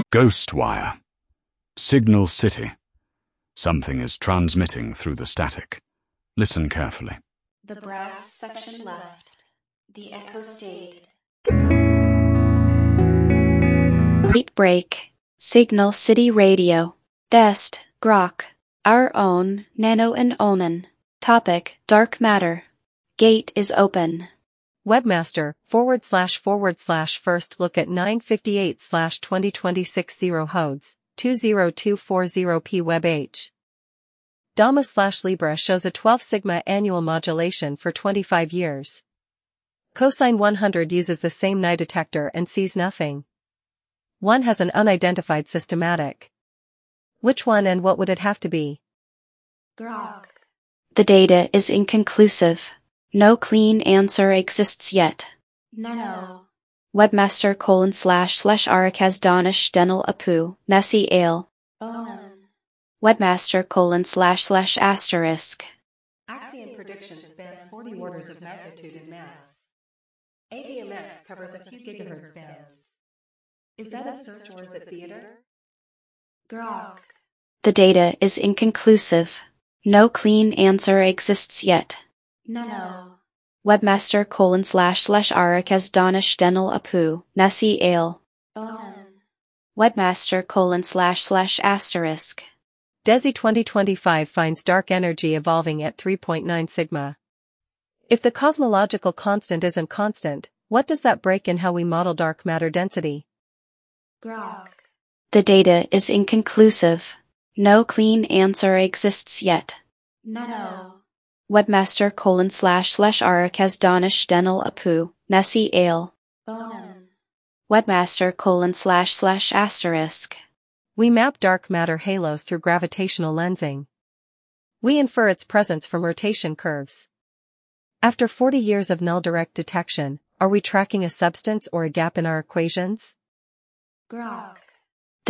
Ghost wire. Signal City. Something is transmitting through the static. Listen carefully. The brass section left. The echo stayed. Late break. Signal City Radio. Dest, Grok. Our own, Nano and Onan. Topic, Dark Matter. Gate is open. Webmaster, / first look at 958/2026 0 hods, 20240p WebH. Dama/Libra shows a 12 sigma annual modulation for 25 years. Cosine 100 uses the same Nye detector and sees nothing. One has an unidentified systematic. Which one and what would it have to be? Grok. The data is inconclusive. No clean answer exists yet. Nano. Webmaster / Arakaz Danish Denel Apu, Nessie Ale. Onan. Webmaster / asterisk. Axiom predictions span 40 orders of magnitude in mass. ADMX covers a few gigahertz bands. Is that a search or is it theater? Grok. The data is inconclusive. No clean answer exists yet. Nano. Webmaster / Arakaz Danish Denel Apu, Nessie Ale. Onan. Webmaster / asterisk. DESI 2025 finds dark energy evolving at 3.9 sigma. If the cosmological constant isn't constant, what does that break in how we model dark matter density? Grok. The data is inconclusive. No clean answer exists yet. Nano. Webmaster / Arakaz Danish Denel Apu, Nessie Ale. Onan. Webmaster / asterisk. We map dark matter halos through gravitational lensing. We infer its presence from rotation curves. After 40 years of null direct detection, are we tracking a substance or a gap in our equations? Grok.